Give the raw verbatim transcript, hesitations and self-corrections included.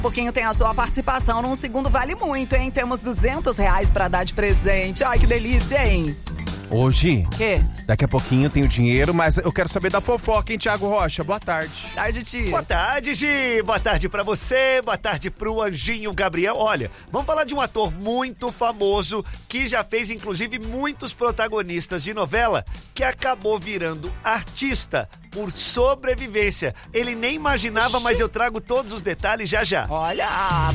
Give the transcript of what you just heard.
Pouquinho tem a sua participação num segundo vale muito, hein? Temos duzentos reais pra dar de presente. Ai, que delícia, hein? Hoje, Quê? daqui a pouquinho tem o dinheiro, mas eu quero saber da fofoca, hein, Thiago Rocha? Boa tarde. Tarde, tia. Boa tarde, Gi. Boa tarde pra você, boa tarde pro Anjinho Gabriel. Olha, vamos falar de um ator muito famoso que já fez, inclusive, muitos protagonistas de novela, que acabou virando artista por sobrevivência. Ele nem imaginava, mas eu trago todos os detalhes já já. Olha...